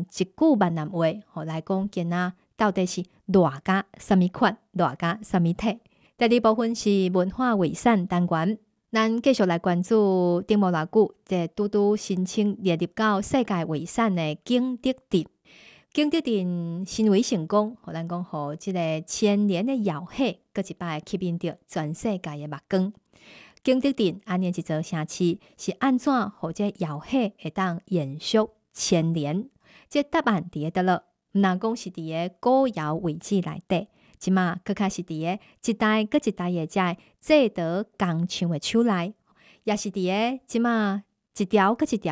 一句闽南话来讲囡仔到底是偌甲什么款，偌甲什么体。第二部分是文化遗产单元，咱继续来关注顶无偌久，这拄拄申请列入到世界遗产的景德镇。景德镇成为成功，互咱讲，互即个千年的谣火，搁一摆吸引着全世界的目光。景德镇安尼一座城市，是安怎互这谣火会当延续千年？这答案伫个倒落，毋但讲是伫个古谣遗址内底，即马搁较是伫个一代搁一代的这制陶工厂的手内，也是伫个即马一条搁一条